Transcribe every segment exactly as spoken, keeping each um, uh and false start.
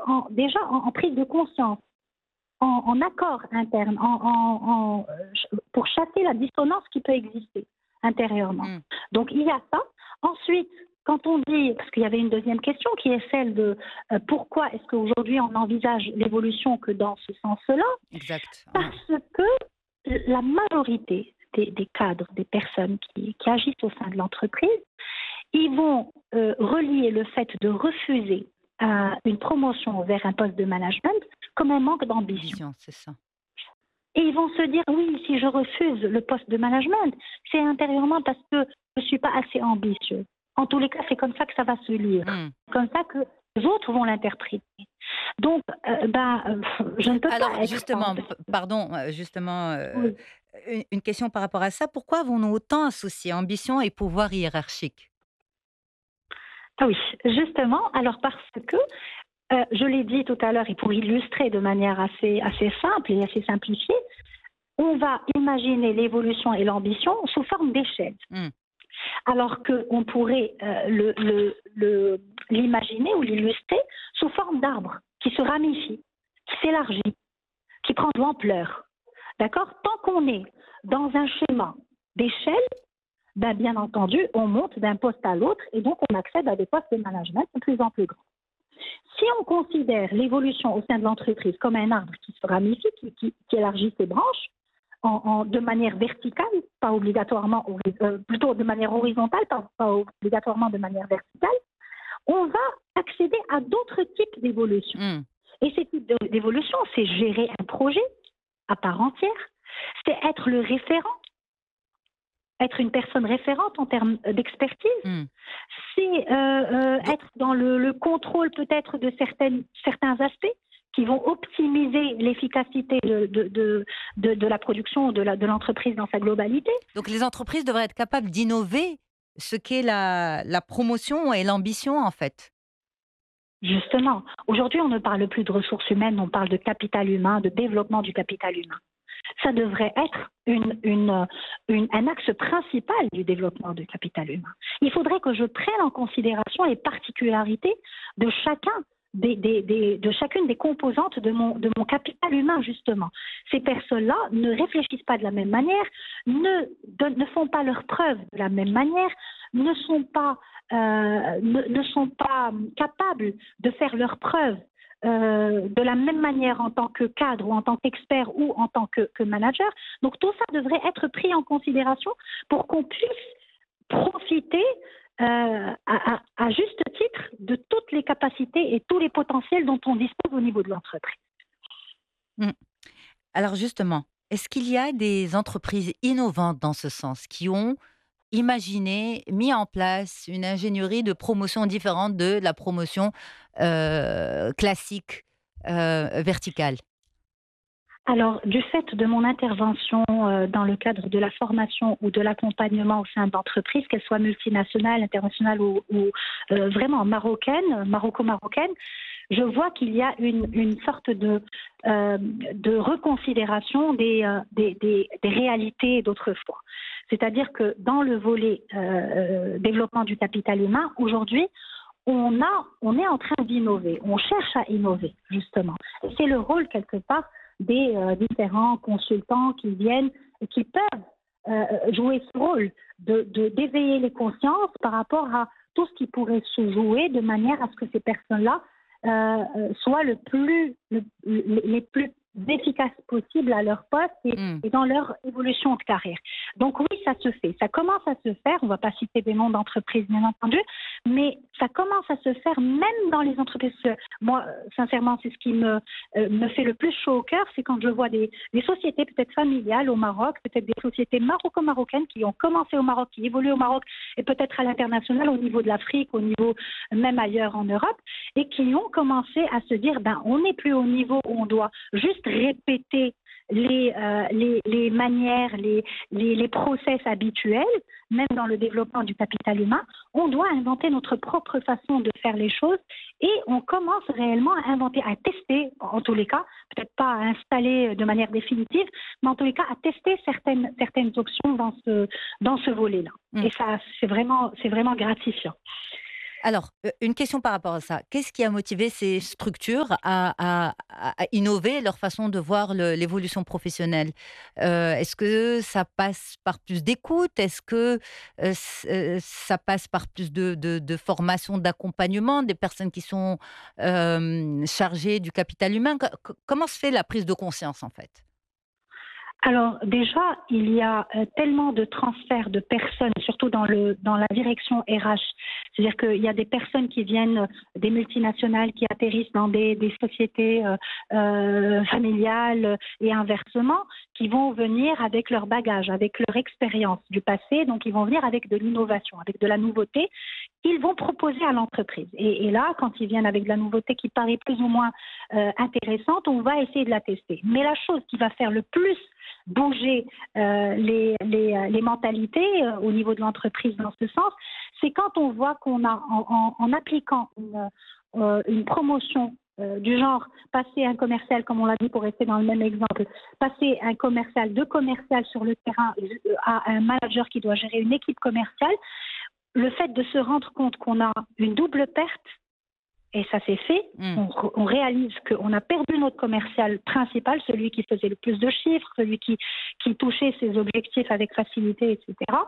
en, déjà en, en prise de conscience, en, en accord interne, en, en, en, euh, pour chasser la dissonance qui peut exister intérieurement. Mm. Donc il y a ça. Ensuite, quand on dit, parce qu'il y avait une deuxième question qui est celle de euh, pourquoi est-ce qu'aujourd'hui on envisage l'évolution que dans ce sens-là, Exact. Ouais. parce que la majorité des, des cadres, des personnes qui, qui agissent au sein de l'entreprise, ils vont euh, relier le fait de refuser euh, une promotion vers un poste de management comme un manque d'ambition. Ambition, c'est ça. Et ils vont se dire, oui, si je refuse le poste de management, c'est intérieurement parce que je ne suis pas assez ambitieux. En tous les cas, c'est comme ça que ça va se lire. Mm. C'est comme ça que les autres vont l'interpréter. Donc, euh, ben, euh, je ne peux Alors, pas être... justement, p- pardon, euh, justement, euh, Oui. une, une question par rapport à ça. Pourquoi avons-nous autant associé ambition et pouvoir hiérarchique? Ah oui, justement, alors parce que, euh, je l'ai dit tout à l'heure, et pour illustrer de manière assez, assez simple et assez simplifiée, on va imaginer l'évolution et l'ambition sous forme d'échelle. Mm. Alors qu'on pourrait euh, le, le, le, l'imaginer ou l'illustrer sous forme d'arbre qui se ramifie, qui s'élargit, qui prend de l'ampleur. D'accord? Tant qu'on est dans un schéma d'échelle, ben bien entendu, on monte d'un poste à l'autre et donc on accède à des postes de management de plus en plus grands. Si on considère l'évolution au sein de l'entreprise comme un arbre qui se ramifie, qui, qui, qui élargit ses branches, En, en, de manière verticale, pas obligatoirement, euh, plutôt de manière horizontale, pas, pas obligatoirement de manière verticale, on va accéder à d'autres types d'évolutions. Mm. Et ces types de- d'évolutions, c'est gérer un projet à part entière, c'est être le référent, être une personne référente en termes d'expertise, Mm. c'est euh, euh, Donc, être dans le, le contrôle peut-être de certaines, certains aspects qui vont optimiser l'efficacité de, de, de, de, de la production de, la, de l'entreprise dans sa globalité. donc les entreprises devraient être capables d'innover ce qu'est la, la promotion et l'ambition, en fait. Justement, aujourd'hui, on ne parle plus de ressources humaines, on parle de capital humain, de développement du capital humain. Ça devrait être une, une, une, un axe principal du développement du capital humain. Il faudrait que je prenne en considération les particularités de chacun des, des, des, de chacune des composantes de mon, de mon capital humain, justement. Ces personnes-là ne réfléchissent pas de la même manière, ne, de, ne font pas leurs preuves de la même manière, ne sont pas, euh, ne, ne sont pas capables de faire leurs preuves euh, de la même manière en tant que cadre ou en tant qu'expert ou en tant que, que manager. Donc tout ça devrait être pris en considération pour qu'on puisse profiter euh, à, à, à juste titre de toutes les capacités et tous les potentiels dont on dispose au niveau de l'entreprise. Mm. Alors justement, est-ce qu'il y a des entreprises innovantes dans ce sens qui ont imaginé, mis en place une ingénierie de promotion différente de la promotion euh, classique euh, verticale? Alors, du fait de mon intervention euh, dans le cadre de la formation ou de l'accompagnement au sein d'entreprises, qu'elles soient multinationales, internationales ou, ou euh, vraiment marocaines, maroco-marocaines, je vois qu'il y a une, une sorte de, euh, de reconsidération des, euh, des, des, des réalités d'autrefois. C'est-à-dire que dans le volet euh, euh, développement du capital humain, aujourd'hui, on, a, on est en train d'innover, on cherche à innover, justement. Et c'est le rôle, quelque part, des euh, différents consultants qui viennent et qui peuvent euh, jouer ce rôle de, de, d'éveiller les consciences par rapport à tout ce qui pourrait se jouer de manière à ce que ces personnes-là euh, soient le plus, le, les plus efficaces possibles à leur poste et, Mm. et dans leur évolution de carrière. Donc oui, ça se fait. Ça commence à se faire. On ne va pas citer des noms d'entreprises, bien entendu, mais ça commence à se faire même dans les entreprises. Moi, sincèrement, c'est ce qui me, euh, me fait le plus chaud au cœur, c'est quand je vois des, des sociétés peut-être familiales au Maroc, peut-être des sociétés maroco-marocaines qui ont commencé au Maroc, qui évoluent au Maroc et peut-être à l'international, au niveau de l'Afrique, au niveau même ailleurs en Europe, et qui ont commencé à se dire, ben, on n'est plus au niveau où on doit juste répéter les, euh, les, les manières, les, les, les process habituels, même dans le développement du capital humain, on doit inventer notre propre façon de faire les choses et on commence réellement à inventer, à tester, en tous les cas, peut-être pas à installer de manière définitive, mais en tous les cas à tester certaines, certaines options dans ce, dans ce volet-là. Mm. Et ça, c'est vraiment, c'est vraiment gratifiant. Alors, heu, une question par rapport à ça. Qu'est-ce qui a motivé ces structures à à à à innover leur façon de voir le l'évolution professionnelle? Heu, est-ce que ça passe par plus d'écoute? Est-ce que, heu, ç heu, ça passe par plus de de de formation, d'accompagnement des personnes qui sont, hem, chargées du capital humain? Co co comment se fait la prise de conscience, en fait? Alors déjà, il y a euh, tellement de transferts de personnes, surtout dans, le, dans la direction R H. C'est-à-dire qu'il y a des personnes qui viennent euh, des multinationales, qui atterrissent dans des, des sociétés euh, euh, familiales et inversement, qui vont venir avec leur bagage, avec leur expérience du passé. Donc ils vont venir avec de l'innovation, avec de la nouveauté qu'ils vont proposer à l'entreprise. Et, et là, quand ils viennent avec de la nouveauté qui paraît plus ou moins euh, intéressante, on va essayer de la tester. Mais la chose qui va faire le plus bouger euh, les, les, les mentalités euh, au niveau de l'entreprise dans ce sens, c'est quand on voit qu'on a, en, en, en appliquant une, euh, une promotion euh, du genre passer un commercial, comme on l'a dit pour rester dans le même exemple, passer un commercial, de commercial sur le terrain euh, à un manager qui doit gérer une équipe commerciale, le fait de se rendre compte qu'on a une double perte, et ça s'est fait, Mmh. on, on réalise qu'on a perdu notre commercial principal, celui qui faisait le plus de chiffres, celui qui, qui touchait ses objectifs avec facilité, et cetera.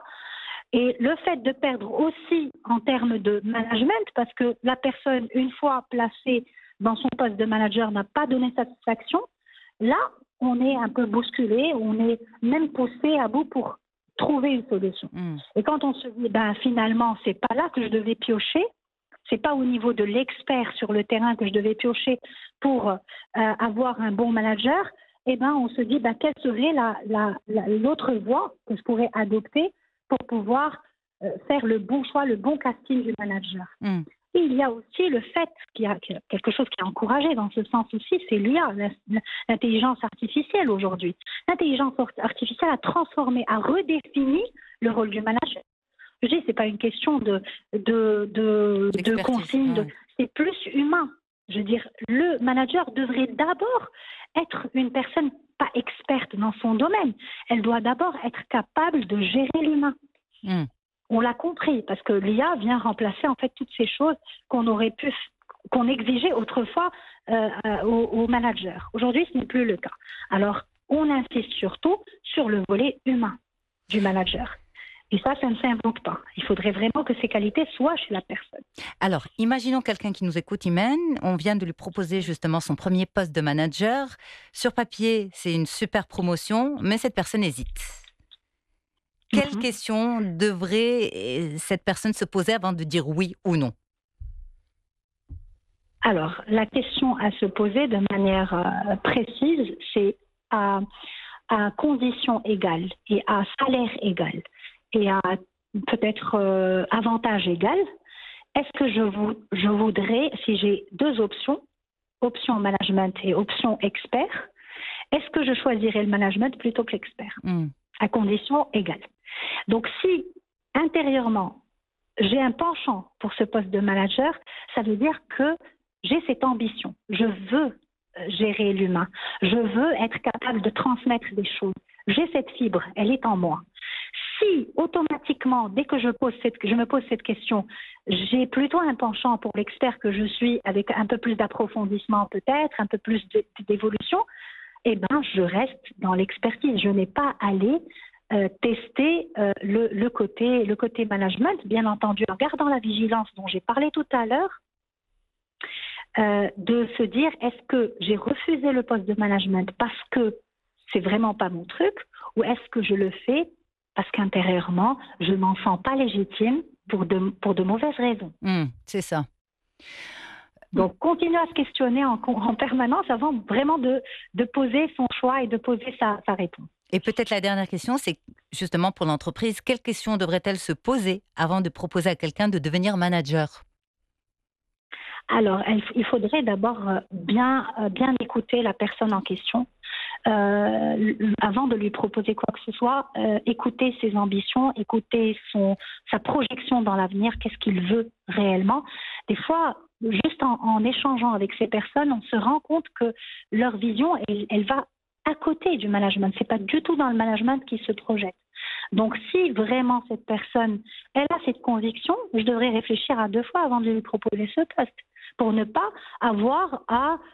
Et le fait de perdre aussi en termes de management, parce que la personne, une fois placée dans son poste de manager, n'a pas donné satisfaction, là, on est un peu bousculé, on est même poussé à bout pour trouver une solution. Mmh. Et quand on se dit, ben, finalement, c'est pas là que je devais piocher, c'est pas au niveau de l'expert sur le terrain que je devais piocher pour euh, avoir un bon manager, eh ben, on se dit, ben, quelle serait la, la, la, l'autre voie que je pourrais adopter pour pouvoir euh, faire le bon choix, le bon casting du manager. Mmh. Et il y a aussi le fait qu'il y a quelque chose qui est encouragé dans ce sens aussi, c'est l'I A, l'intelligence artificielle aujourd'hui. L'intelligence artificielle a transformé, a redéfini le rôle du manager. Je dis, c'est pas une question de, de, de, de consigne, de, Ouais. c'est plus humain. Je veux dire, le manager devrait d'abord être une personne pas experte dans son domaine. Elle doit d'abord être capable de gérer l'humain. Mmh. On l'a compris, parce que l'I A vient remplacer en fait toutes ces choses qu'on aurait pu, qu'on exigeait autrefois euh, aux, aux managers. Aujourd'hui, ce n'est plus le cas. Alors, on insiste surtout sur le volet humain du manager. Et ça, ça ne s'invente pas. Il faudrait vraiment que ces qualités soient chez la personne. Alors, imaginons quelqu'un qui nous écoute, Imen. On vient de lui proposer justement son premier poste de manager. Sur papier, c'est une super promotion, mais cette personne hésite. Quelles Mhm. questions devrait euh, cette personne se poser avant de dire oui ou non? Alors, la question à se poser de manière euh, précise, c'est à, à conditions égales et à salaire égal et à peut-être euh, avantage égal, est-ce que je, vous, je voudrais, si j'ai deux options, option management et option expert, est-ce que je choisirais le management plutôt que l'expert, Mmh. à conditions égales? Donc, si intérieurement, j'ai un penchant pour ce poste de manager, ça veut dire que j'ai cette ambition. Je veux gérer l'humain. Je veux être capable de transmettre des choses. J'ai cette fibre, elle est en moi. Si automatiquement, dès que je, pose cette, je me pose cette question, j'ai plutôt un penchant pour l'expert que je suis, avec un peu plus d'approfondissement peut-être, un peu plus d'évolution, eh ben, je reste dans l'expertise. Je n'ai pas allé euh, tester euh, le, le, côté, le côté management, bien entendu, en gardant la vigilance dont j'ai parlé tout à l'heure, euh, de se dire, est-ce que j'ai refusé le poste de management parce que c'est vraiment pas mon truc, ou est-ce que je le fais parce qu'intérieurement, je ne m'en sens pas légitime pour de, pour de mauvaises raisons. Mmh, c'est ça. Donc, continuer à se questionner en, en permanence avant vraiment de, de poser son choix et de poser sa, sa réponse. Et peut-être la dernière question, c'est justement pour l'entreprise, quelles questions devrait-elle se poser avant de proposer à quelqu'un de devenir manager? Alors, elle, il faudrait d'abord bien, bien écouter la personne en question. Euh, avant de lui proposer quoi que ce soit, euh, écouter ses ambitions, écouter son, sa projection dans l'avenir, qu'est-ce qu'il veut réellement. Des fois, juste en, en échangeant avec ces personnes, on se rend compte que leur vision, elle, elle va à côté du management. C'est pas du tout dans le management qu'ils se projettent. Donc, si vraiment cette personne, elle a cette conviction, je devrais réfléchir à deux fois avant de lui proposer ce poste, pour ne pas avoir à